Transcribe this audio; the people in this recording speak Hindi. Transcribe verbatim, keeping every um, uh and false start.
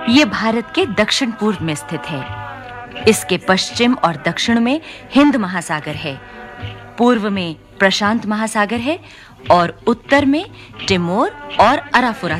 ये भारत के दक्षिण पूर्व में स्थित है। इसके पश्चिम और दक्षिण में हिंद महासागर है, पूर्व में प्रशांत महासागर है और उत्तर में टिमोर और अराफुरा